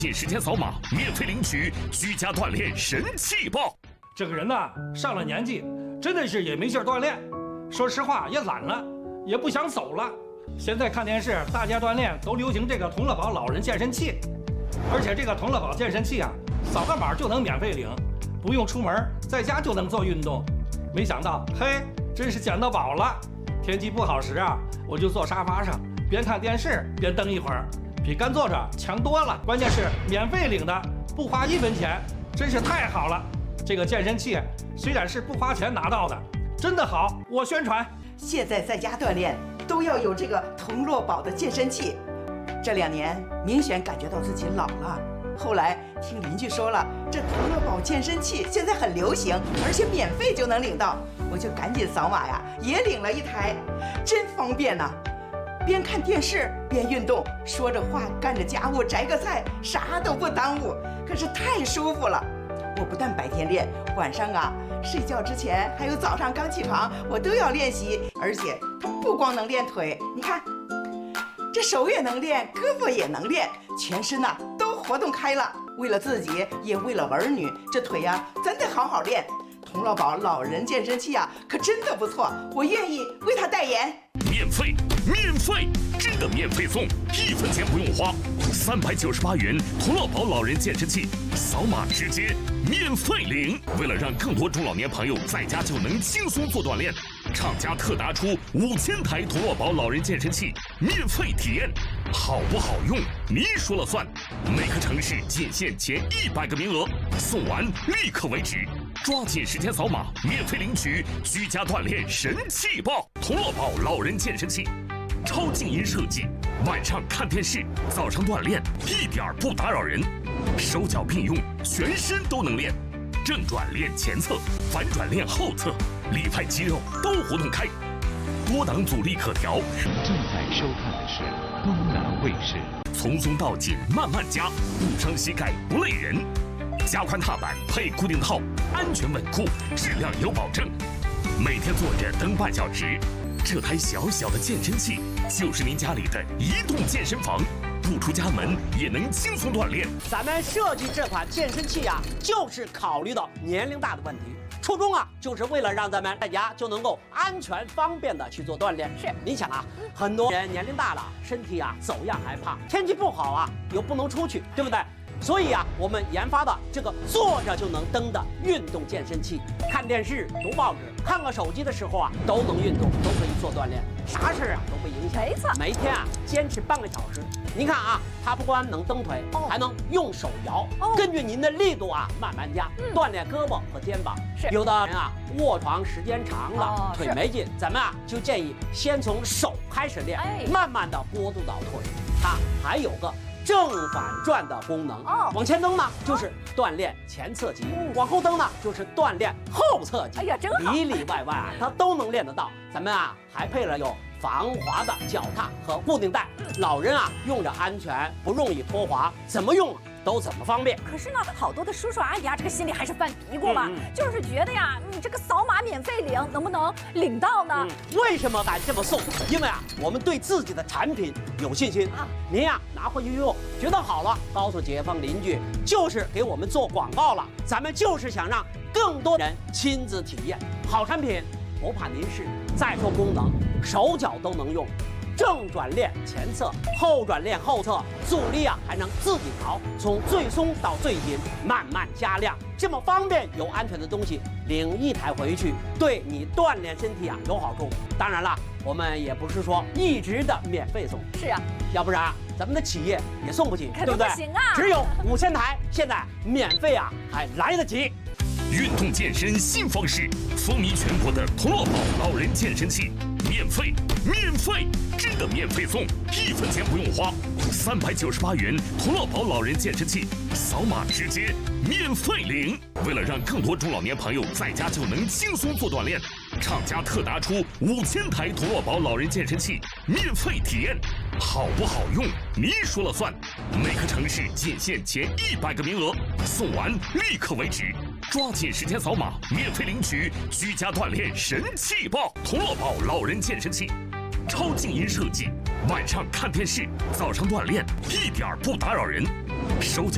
近时间扫码免费领取居家锻炼神器包。 这个人呐，上了年纪，真的是也没劲儿锻炼。说实话，也懒了，也不想走了。现在看电视，大家锻炼都流行这个同乐宝老人健身器，而且这个同乐宝健身器啊，扫个码就能免费领，不用出门，在家就能做运动。没想到，嘿，真是捡到宝了！天气不好时啊，我就坐沙发上，边看电视边蹬一会儿。比干坐着强多了，关键是免费领的，不花1分钱，真是太好了。这个健身器虽然是不花钱拿到的，真的好，我宣传。 现在在家锻炼都要有这个同乐宝的健身器。这2年明显感觉到自己老了，后来听邻居说了，这同乐宝健身器现在很流行，而且免费就能领到，我就赶紧扫码呀，也领了一台，真方便呐。边看电视边运动，说着话干着家务摘个菜，啥都不耽误，可是太舒服了。我不但白天练，晚上啊睡觉之前还有早上刚起床，我都要练习。而且不光能练腿，你看这手也能练，胳膊也能练，全身呐都活动开了。为了自己，也为了儿女，这腿呀真得好好练。同乐宝老人健身器啊，可真的不错，我愿意为他代言。 免费，真的免费送，1分钱不用花，398元同乐宝老人健身器，扫码直接免费领。为了让更多中老年朋友在家就能轻松做锻炼，厂家特拿出5000台同乐宝老人健身器免费体验，好不好用你说了算。每个城市仅限前100个名额，送完立刻为止。抓紧时间扫码，免费领取居家锻炼神器包。同乐宝老人健身器，超静音设计，晚上看电视，早上锻炼，一点不打扰人。手脚并用，全身都能练。正转练前侧，反转练后侧，里外肌肉都活动开。多档阻力可调。 正在收看的是东南卫视。 从松到紧，慢慢加，不伤膝盖，不累人。加宽踏板配固定套，安全稳固，质量有保证。每天坐着蹬半小时，这台小小的健身器就是您家里的移动健身房，不出家门也能轻松锻炼。 咱们设计这款健身器啊，就是考虑到年龄大的问题，初衷啊，就是为了让咱们在家就能够安全方便的去做锻炼。是，您想啊，很多人年龄大了，身体啊走样还怕，天气不好啊又不能出去，对不对？所以啊，我们研发的这个坐着就能蹬的运动健身器，看电视、读报纸、看个手机的时候啊，都能运动，都可以做锻炼，啥事啊都不影响。没错，每天啊坚持半个小时。您看啊，它不光能蹬腿，还能用手摇，根据您的力度啊慢慢加，锻炼胳膊和肩膀。是，有的人啊卧床时间长了，腿没劲，咱们啊就建议先从手开始练，慢慢的过渡到腿。它还有个正反转的功能，往前蹬呢就是锻炼前侧肌，往后蹬呢就是锻炼后侧肌。哎呀，真好！里里外外啊，它都能练得到。咱们啊还配了有防滑的脚踏和固定带，老人啊用着安全，不容易脱滑，怎么用都怎么方便。 可是呢，好多的叔叔阿姨啊，这个心里还是犯嘀咕嘛，就是觉得呀，你这个扫码免费领，能不能领到呢？ 为什么敢这么送？因为啊，我们对自己的产品有信心啊。您呀拿回去用，觉得好了，告诉街坊邻居，就是给我们做广告了。咱们就是想让更多人亲自体验好产品，不怕您试。再说功能，手脚都能用。正转练前侧，后转练后侧，阻力啊还能自己调，从最松到最紧，慢慢加量，这么方便又安全的东西，领一台回去，对你锻炼身体啊有好处。当然了，我们也不是说一直的免费送， 是啊， 要不然咱们的企业也送不起， 对不对？不行啊， 只有5000台，现在免费啊还来得及。 运动健身新方式，风靡全国的同乐宝老人健身器，免费，真的免费送，1分钱不用花，398元同乐宝老人健身器，扫码直接免费领。为了让更多中老年朋友在家就能轻松做锻炼，厂家特拿出5000台同乐宝老人健身器免费体验，好不好用你说了算。每个城市仅限前100个名额，送完立刻为止。抓紧时间扫码，免费领取居家锻炼神器包。同乐宝老人健身器，超静音设计，晚上看电视，早上锻炼，一点不打扰人。手脚